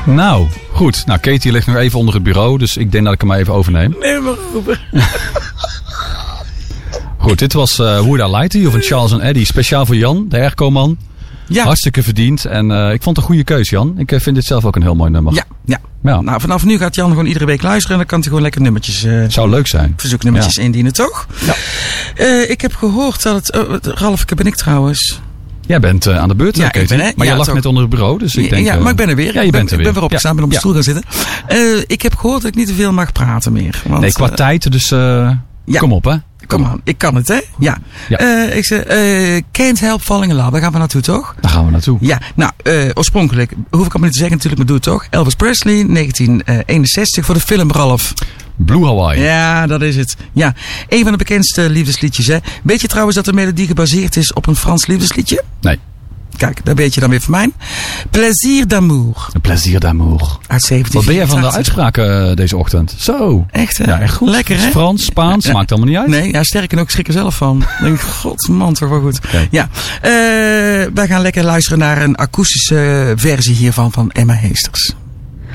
Nou, goed. Nou, Katie ligt nog even onder het bureau, dus ik denk dat ik hem maar even overneem. Nee, maar roepen. Goed, dit was Would I Lie to You van Charles en Eddie. Speciaal voor Jan, de airco-man. Ja. Hartstikke verdiend. En ik vond het een goede keus, Jan. Ik vind dit zelf ook een heel mooi nummer. Ja. Nou, vanaf nu gaat Jan gewoon iedere week luisteren. En dan kan hij gewoon lekker nummertjes... Zou leuk zijn. Verzoeknummertjes indienen, toch? Ja. Ik heb gehoord dat het... Ralf, ben ik trouwens... Jij bent aan de beurt, Katie. Maar je lag net onder het bureau, dus ik denk... Ja, maar ik ben er weer. Ja, je bent er weer. Ik ben weer opgestaan, ben op de stoel gaan zitten. Ik heb gehoord dat ik niet te veel mag praten meer. Want, nee, qua tijd, dus kom op, hè. Kom aan, ik kan het, hè? Ja. Ik zei, Can't Help Falling in Love, daar gaan we naartoe, toch? Daar gaan we naartoe. Ja, nou, oorspronkelijk, hoef ik allemaal niet te zeggen natuurlijk, maar doe het toch. Elvis Presley, 1961, voor de film Ralf. Blue Hawaii. Ja, dat is het. Ja, een van de bekendste liefdesliedjes, hè. Weet je trouwens dat de melodie gebaseerd is op een Frans liefdesliedje? Nee. Kijk, dat weet je dan weer van mij. Plaisir d'amour. Plaisir d'amour. Uit 1784. Wat ben jij van de uitspraken deze ochtend? Zo. Echt, hè? Ja, echt goed. Lekker, hè? Frans, Spaans, maakt allemaal niet uit. Nee, ja, sterker nog, ik schrik er zelf van. Ik denk, god man, toch wel goed. Okay. Ja, wij gaan lekker luisteren naar een akoestische versie hiervan van Emma Heesters.